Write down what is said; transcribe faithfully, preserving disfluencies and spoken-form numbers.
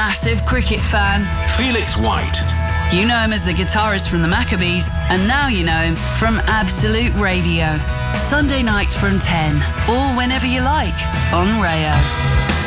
massive cricket fan. Felix White. You know him as the guitarist from the Maccabees, and now you know him from Absolute Radio. Sunday nights from ten, or whenever you like, on Rayo.